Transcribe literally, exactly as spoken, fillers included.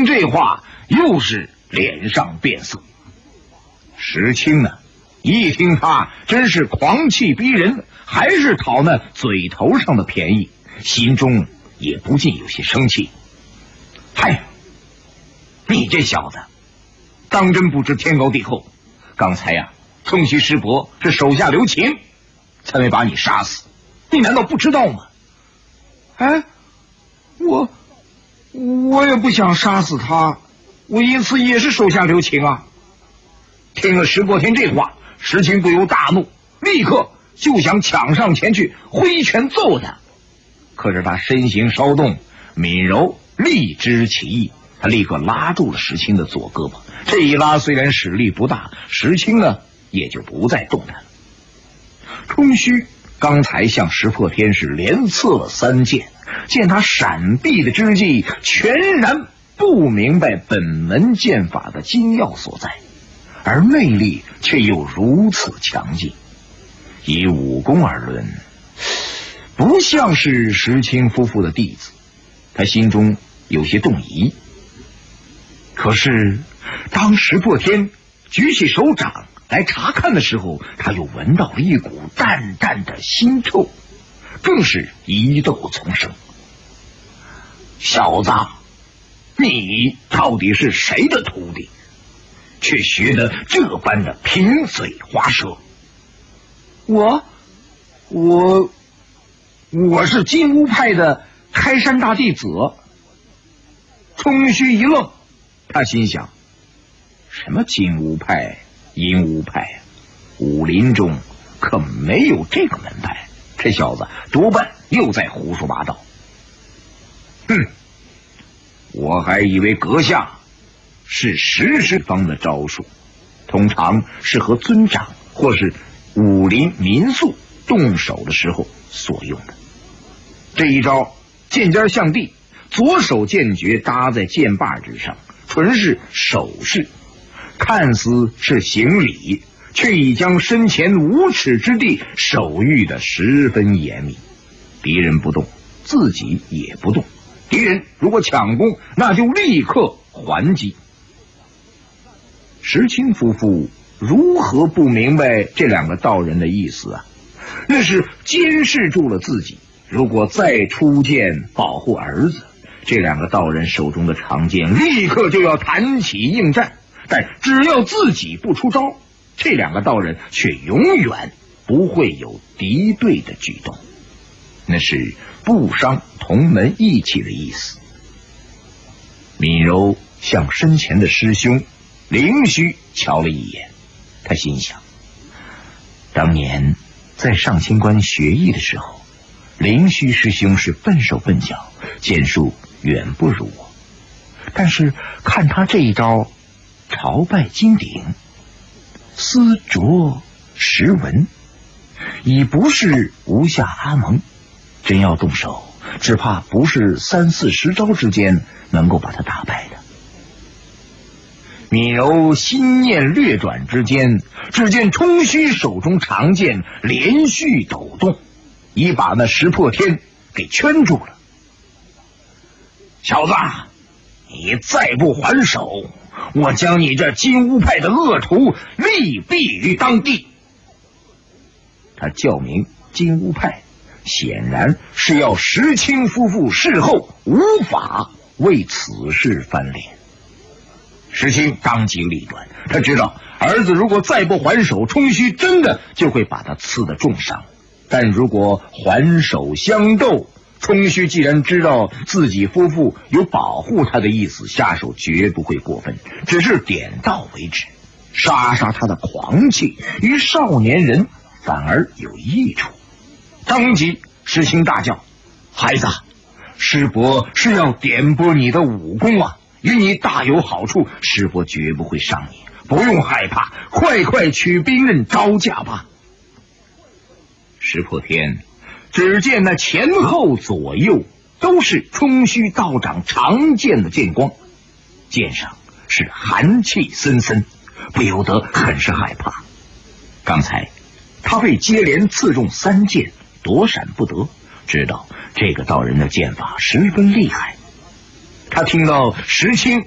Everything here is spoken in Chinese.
这话，又是脸上变色。石青呢，一听他真是狂气逼人，还是讨那嘴头上的便宜，心中也不禁有些生气。嗨，你这小子当真不知天高地厚，刚才呀、啊，冲虚师伯是手下留情，才没把你杀死，你难道不知道吗？ 哎，我我也不想杀死他，我因此也是手下留情啊。 听了石破天这话，石青不由大怒，立刻就想抢上前去挥拳揍他。可是他身形稍动，闵柔立知其意，他立刻拉住了石青的左胳膊。这一拉虽然使力不大，石青呢也就不再动弹了。冲虚刚才向石破天是连刺了三剑，见他闪避的之际，全然不明白本门剑法的精要所在，而内力却又如此强劲。以武功而论，不像是石青夫妇的弟子，他心中有些动疑。可是当石破天举起手掌来查看的时候，他又闻到了一股淡淡的腥臭，更是疑窦丛生。小子，你到底是谁的徒弟，却学得这般的贫嘴滑舌？ 我我我是金乌派的开山大弟子。冲虚一愣， 他心想，什么金乌派阴乌派，武林中可没有这个门派，这小子多半又在胡说八道。哼，我还以为阁下是石师方的招数，通常是和尊长或是武林民宿动手的时候所用的。这一招剑尖向地，左手剑诀搭在剑把之上，纯是手势，看似是行礼，却已将身前五尺之地守御得十分严密。敌人不动，自己也不动，敌人如果抢攻，那就立刻还击。石青夫妇如何不明白这两个道人的意思啊？那是监视住了自己，如果再出剑保护儿子，这两个道人手中的长剑立刻就要弹起应战。但只要自己不出招，这两个道人却永远不会有敌对的举动，那是不伤同门义气的意思。闵柔向身前的师兄灵虚瞧了一眼，他心想，当年在上清关学艺的时候，灵虚师兄是笨手笨脚，剑术远不如我，但是看他这一招朝拜金鼎，丝着石纹，已不是无下阿蒙，真要动手，只怕不是三四十招之间能够把他打败的。闵柔心念略转之间，只见冲虚手中长剑连续抖动，已把那石破天给圈住了。小子，你再不还手，我将你这金乌派的恶徒立毙于当地。他叫名金乌派，显然是要石青夫妇事后无法为此事翻脸。石青当机立断，他知道儿子如果再不还手，冲虚真的就会把他刺得重伤。但如果还手相斗，冲虚既然知道自己夫妇有保护他的意思，下手绝不会过分，只是点到为止，杀杀他的狂气，于少年人反而有益处。当即石青大叫，孩子，师伯是要点拨你的武功啊，与你大有好处，师伯绝不会伤你，不用害怕，快快取兵刃招架吧。石破天只见那前后左右都是冲虚道长长剑的剑光，剑上是寒气森森，不由得很是害怕。刚才他被接连刺中三剑，躲闪不得，知道这个道人的剑法十分厉害。他听到石青